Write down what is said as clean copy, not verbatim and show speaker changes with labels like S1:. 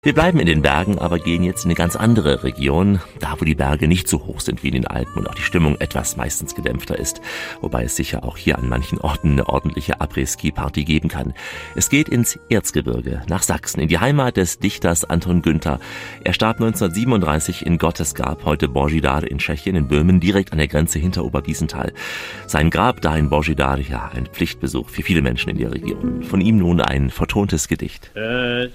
S1: Wir bleiben in den Bergen, aber gehen jetzt in eine ganz andere Region, da wo die Berge nicht so hoch sind wie in den Alpen und auch die Stimmung etwas meistens gedämpfter ist, wobei es sicher auch hier an manchen Orten eine ordentliche Après-Ski-Party geben kann. Es geht ins Erzgebirge, nach Sachsen, in die Heimat des Dichters Anton Günther. Er starb 1937 in Gottesgab, heute Božidar in Tschechien, in Böhmen, direkt an der Grenze hinter Oberwiesenthal. Sein Grab da in Božidar, ja, ein Pflichtbesuch für viele Menschen in der Region. Von ihm nun ein vertontes Gedicht.